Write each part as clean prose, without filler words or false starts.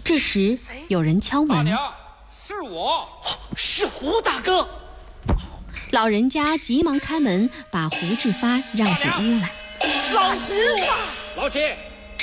这时有人敲门。 大娘，是我， 是胡大哥。 老人家急忙开门，把胡志发让进屋来。 老胡， 老姐，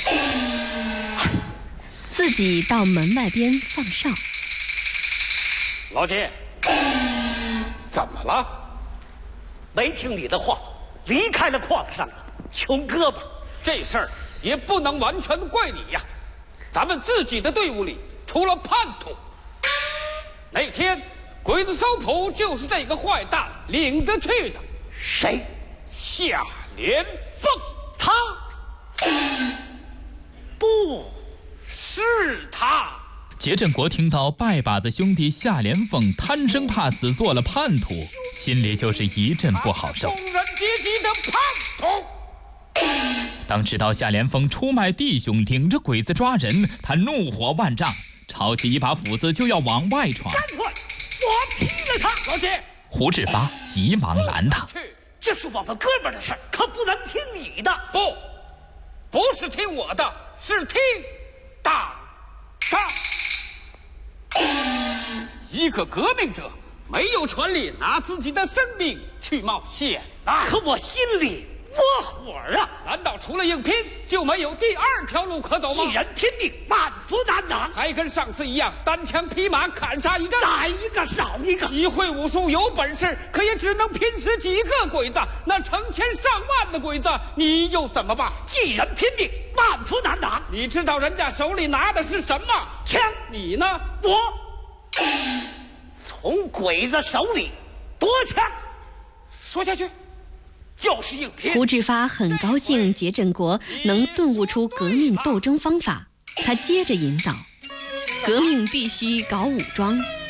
自己到门外边放哨。 老姐，怎么了？ 没听你的话，离开了矿上，穷胳膊。 这事儿也不能完全怪你呀。咱们自己的队伍里出了叛徒。那天鬼子搜捕就是这个坏蛋领着去的。 谁？ 夏连凤。 他？不是他。 杰振国听到拜把子兄弟夏连凤贪生怕死做了叛徒，心里就是一阵不好受。 工人阶级的叛徒。 当知道夏连凤出卖弟兄，领着鬼子抓人，他怒火万丈，抄起一把斧子就要往外闯。 干脆我劈了他！ 老姐， 胡志发急忙拦他。 这是我们哥们的事，可不能听你的。 不是听我的，是听党的。一个革命者没有权利拿自己的生命去冒险啊！ 可我心里窝火啊！ 难道除了硬拼就没有第二条路可走吗？ 一人拼命，万夫难挡。 还跟上次一样，单枪匹马砍杀一个， 打一个少一个。 你会武术有本事，可也只能拼死几个鬼子。那成千上万的鬼子，你又怎么办？ 一人拼命，万夫难挡。 你知道人家手里拿的是什么枪？ 你呢？ 我从鬼子手里夺枪。 说下去。就是硬拼。 胡志发很高兴杰振国能顿悟出革命斗争方法，他接着引导：革命必须搞武装，